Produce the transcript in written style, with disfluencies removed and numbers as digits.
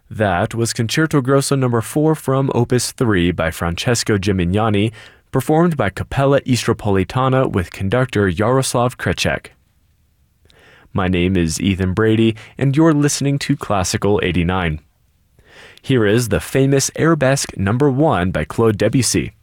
That was Concerto Grosso No. 4 from Opus 3 by Francesco Gimignani, performed by Cappella Istropolitana with conductor Jaroslav Krecek. My name is Ethan Brady, and you're listening to Classical 89. Here is the famous Arabesque No. 1 by Claude Debussy.